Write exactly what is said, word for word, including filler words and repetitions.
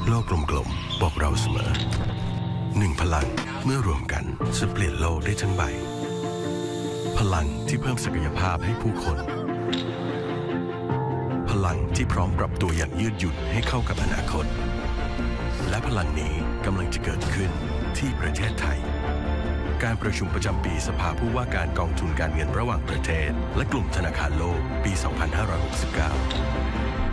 โลกกลมๆบอกเราเสมอหนึ่งพลังเมื่อรวมกันจะเปลี่ยนโลกได้ทั้งใบพลังที่เพิ่มศักยภาพให้ผู้คนพลังที่พร้อมปรับตัวอย่างยืดหยุ่นให้เข้ากับอนาคตและพลังนี้กำลังจะเกิดขึ้นที่ประเทศไทยการประชุมประจำปีสภาผู้ว่าการกองทุนการเงินระหว่างประเทศและกลุ่มธนาคารโลกปี สองพันห้าร้อยหกสิบเก้า